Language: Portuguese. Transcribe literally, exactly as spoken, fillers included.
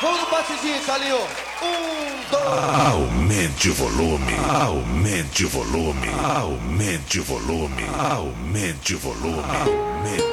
Vamos no batidinho, Calinho. Um, dois. Aumente o volume, aumente o volume, aumente o volume, aumente o volume, aumente.